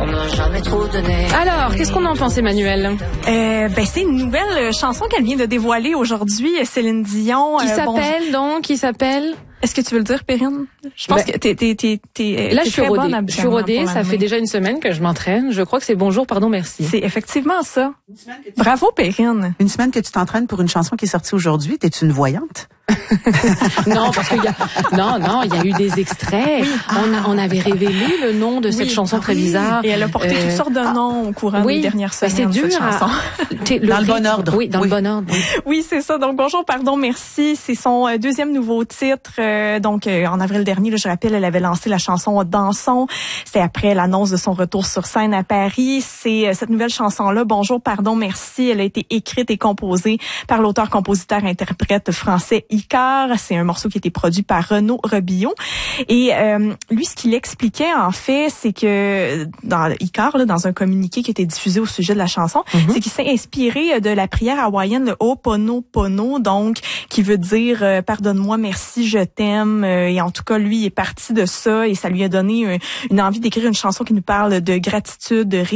n'a jamais trop donné. Alors, qu'est-ce qu'on en pense, Emmanuel? C'est une nouvelle chanson qu'elle vient de dévoiler aujourd'hui, Céline Dion. Qui s'appelle? Est-ce que tu veux le dire, Perrine? Je pense que là, je suis rodée. Ça fait déjà une semaine que je m'entraîne. Je crois que c'est Bonjour, pardon, merci. C'est effectivement ça. Bravo, Perrine. Une semaine que tu t'entraînes pour une chanson qui est sortie aujourd'hui. T'es-tu une voyante? Non, parce qu'il y a eu des extraits. Oui. On avait révélé le nom de cette chanson très bizarre. Et elle a porté toutes sortes de noms au courant des dernières semaines. C'est dur. Cette chanson. Dans le bon ordre. Oui, dans le bon ordre. Oui, c'est ça. Donc, Bonjour, pardon, merci. C'est son deuxième nouveau titre. En avril dernier, là, je rappelle, elle avait lancé la chanson Dansons. C'était après l'annonce de son retour sur scène à Paris. C'est cette nouvelle chanson-là, Bonjour, pardon, merci. Elle a été écrite et composée par l'auteur-compositeur-interprète français Icare. C'est un morceau qui a été produit par Renaud Robillon. Et lui, ce qu'il expliquait, en fait, c'est que dans Icare, dans un communiqué qui a été diffusé au sujet de la chanson, c'est qu'il s'est inspiré de la prière hawaïenne, le Ho'oponopono, donc, qui veut dire pardonne-moi, merci, je t'aime. Et en tout cas, lui, il est parti de ça et ça lui a donné une envie d'écrire une chanson qui nous parle de gratitude, de